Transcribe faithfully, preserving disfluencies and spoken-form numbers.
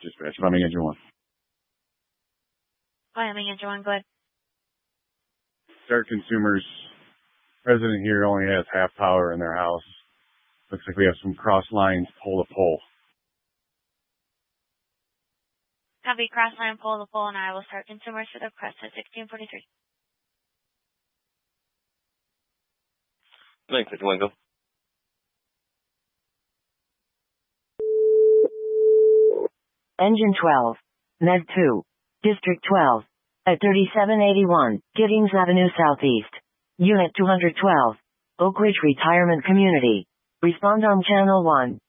Dispatch, Wyoming Engine one. Wyoming Engine one, go ahead. Start Consumers. Resident here only has half power in their house. Looks like we have some cross lines pole to pole. Copy, cross line, pole to pole, and I will start Consumers for the crest at sixteen forty-three. Thanks, if you want to go. Engine twelve. Med two. District twelve. At thirty-seven eighty-one, Giddings Avenue Southeast. Unit two hundred twelve. Oak Ridge Retirement Community. Respond on Channel one.